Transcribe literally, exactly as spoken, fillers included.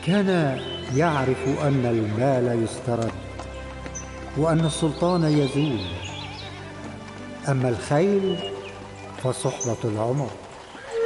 كان يعرف أن المال يسترد وأن السلطان يزول، أما الخيل فصحبة العمر.